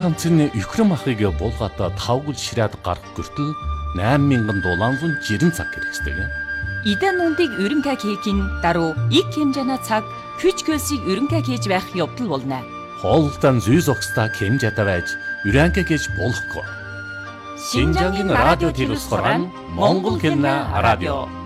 ганц нь өхрөм ахыг булгаатаа 5 гүл ширээд гарах хүртэл 8000 дулаангын жирэн цаг хэрэгсдэг. Идан нүндийг өрөнгө хийхин даруй их хэмжээний цаг хүч хөлсийг өрөнгө хийж байх явдал болно. Хоолтон зүй зогсдоо хэмжээтэй байж өрөнгө хийж болохгүй. Шинжангийн радио телевиз хорон Монгол хэмнэ радио